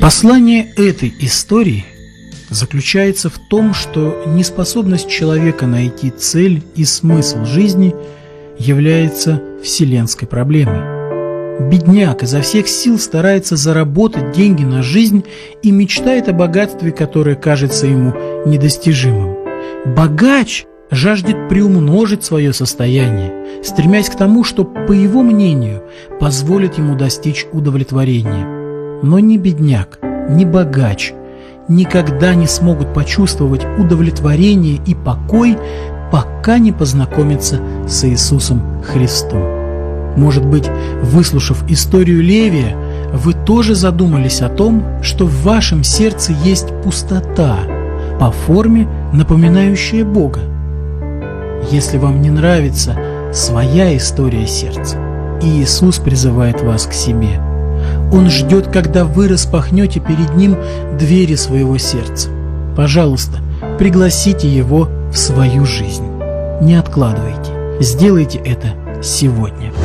Послание этой истории заключается в том, что неспособность человека найти цель и смысл жизни является вселенской проблемой. Бедняк изо всех сил старается заработать деньги на жизнь и мечтает о богатстве, которое кажется ему недостижимым. Богач жаждет приумножить свое состояние, стремясь к тому, что, по его мнению, позволит ему достичь удовлетворения. Но ни бедняк, ни богач никогда не смогут почувствовать удовлетворение и покой, пока не познакомятся с Иисусом Христом. Может быть, выслушав историю Левия, вы тоже задумались о том, что в вашем сердце есть пустота, по форме напоминающая Бога. Если вам не нравится своя история сердца, Иисус призывает вас к себе. Он ждет, когда вы распахнете перед Ним двери своего сердца. Пожалуйста, пригласите Его в свою жизнь. Не откладывайте. Сделайте это сегодня.